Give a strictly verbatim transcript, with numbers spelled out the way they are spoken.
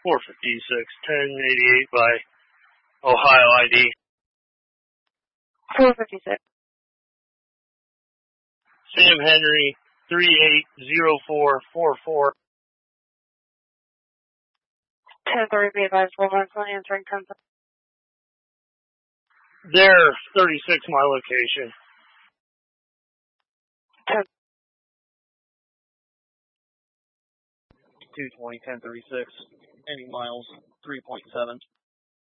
four fifty-six, ten eighty-eight by Ohio I D. four fifty-six. Sam Henry, three eight zero four four four. ten thirty, be advised, one answering ten. They're thirty-six my location. ten. two twenty, ten thirty-six. Any miles, three point seven.